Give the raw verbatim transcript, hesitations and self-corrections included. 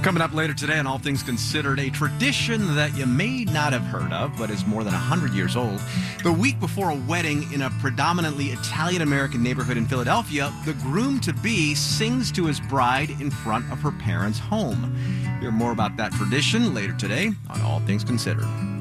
Coming up later today on All Things Considered, a tradition that you may not have heard of, but is more than one hundred years old. The week before a wedding in a predominantly Italian-American neighborhood in Philadelphia, the groom-to-be sings to his bride in front of her parents' home. Hear more about that tradition later today on All Things Considered.